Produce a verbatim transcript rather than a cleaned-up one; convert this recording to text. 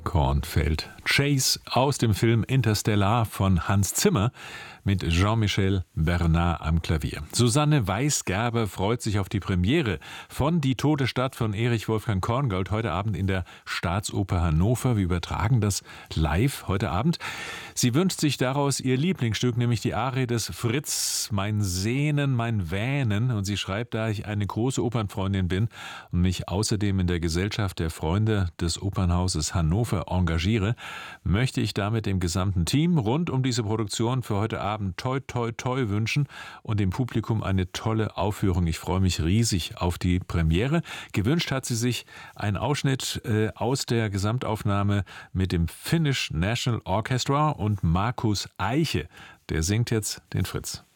Kornfeld. Chase aus dem Film Interstellar von Hans Zimmer mit Jean-Michel Bernard am Klavier. Susanne Weisgerber freut sich auf die Premiere von Die tote Stadt von Erich Wolfgang Korngold heute Abend in der Staatsoper Hannover. Wir übertragen das live heute Abend. Sie wünscht sich daraus ihr Lieblingsstück, nämlich die Arie des Fritz, Mein Sehnen, mein Wähnen. Und sie schreibt, da ich eine große Opernfreundin bin und mich außerdem in der Gesellschaft der Freunde des Opernhauses Hannover engagiere, möchte ich damit dem gesamten Team rund um diese Produktion für heute Abend toi toi toi wünschen und dem Publikum eine tolle Aufführung. Ich freue mich riesig auf die Premiere. Gewünscht hat sie sich einen Ausschnitt äh, aus der Gesamtaufnahme mit dem Finnish National Orchestra und Markus Eiche. Der singt jetzt den Fritz.